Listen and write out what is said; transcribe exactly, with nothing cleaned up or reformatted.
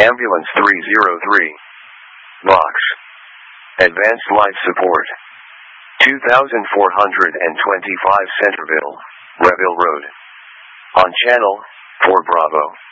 Ambulance three zero three. Box. Advanced Life Support. two thousand four hundred twenty-five Centerville, Reville Road. On Channel four Bravo.